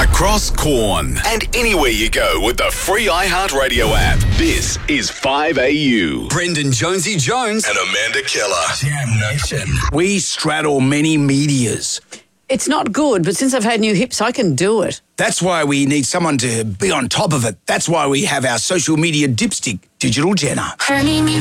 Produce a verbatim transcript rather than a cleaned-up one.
across Corn, and anywhere you go with the free iHeartRadio app. This is five A U. Brendan Jonesy Jones and Amanda Keller. Jam Nation. We straddle many medias. It's not good, but since I've had new hips, I can do it. That's why we need someone to be on top of it. That's why we have our social media dipstick, Digital Jenna. Honey, me